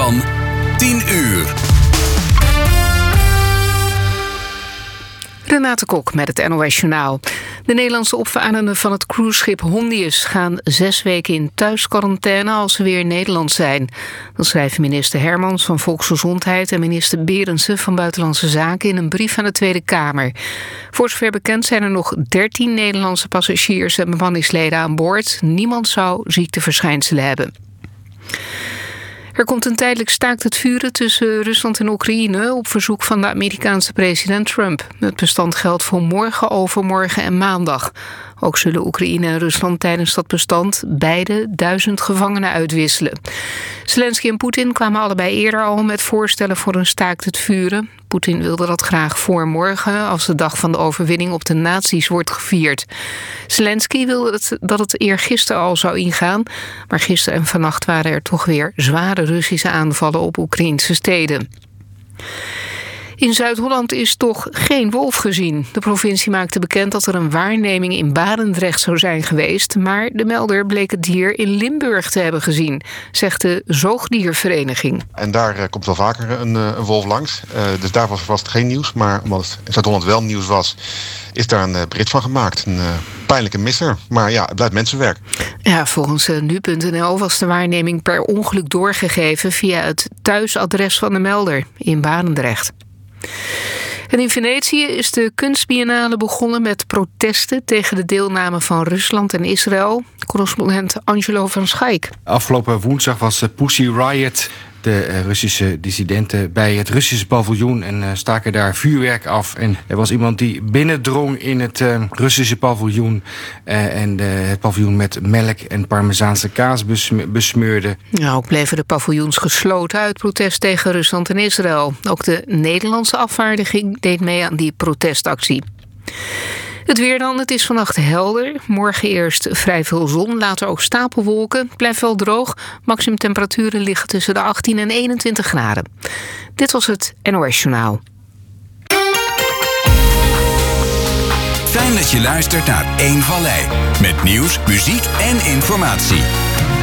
van 10 uur. Renate Kok met het NOS Journaal. De Nederlandse opvarenden van het cruiseschip Hondius gaan 6 weken in thuisquarantaine als ze weer in Nederland zijn. Dat schrijven minister Hermans van Volksgezondheid en minister Berendsen van Buitenlandse Zaken in een brief aan de Tweede Kamer. Voor zover bekend zijn er nog 13 Nederlandse passagiers en bemanningsleden aan boord. Niemand zou ziekteverschijnselen hebben. Er komt een tijdelijk staakt het vuren tussen Rusland en Oekraïne op verzoek van de Amerikaanse president Trump. Het bestand geldt voor morgen, overmorgen en maandag. Ook zullen Oekraïne en Rusland tijdens dat bestand beide 1000 gevangenen uitwisselen. Zelensky en Poetin kwamen allebei eerder al met voorstellen voor een staakt het vuren. Poetin wilde dat graag voor morgen, als de dag van de overwinning op de nazi's wordt gevierd. Zelensky wilde dat het eergisteren al zou ingaan, maar gisteren en vannacht waren er toch weer zware Russische aanvallen op Oekraïnse steden. In Zuid-Holland is toch geen wolf gezien. De provincie maakte bekend dat er een waarneming in Barendrecht zou zijn geweest, maar de melder bleek het dier in Limburg te hebben gezien, zegt de zoogdiervereniging. En daar komt wel vaker een wolf langs. Dus daar was vast geen nieuws. Maar omdat het in Zuid-Holland wel nieuws was, is daar een bericht van gemaakt. Een pijnlijke misser. Maar ja, het blijft mensenwerk. Ja, volgens nu.nl was de waarneming per ongeluk doorgegeven via het thuisadres van de melder in Barendrecht. En in Venetië is de kunstbiennale begonnen met protesten tegen de deelname van Rusland en Israël. Correspondent Angelo van Schaik. Afgelopen woensdag was Pussy Riot, de Russische dissidenten, bij het Russische paviljoen en staken daar vuurwerk af. En er was iemand die binnendrong in het Russische paviljoen en het paviljoen met melk en parmezaanse kaas besmeurde. Nou, ook bleven de paviljoens gesloten uit protest tegen Rusland en Israël. Ook de Nederlandse afvaardiging deed mee aan die protestactie. Het weer dan, het is vannacht helder. Morgen eerst vrij veel zon, later ook stapelwolken. Het blijft wel droog. Maximumtemperaturen liggen tussen de 18 en 21 graden. Dit was het NOS Journaal. Fijn dat je luistert naar 1 Vallei. Met nieuws, muziek en informatie.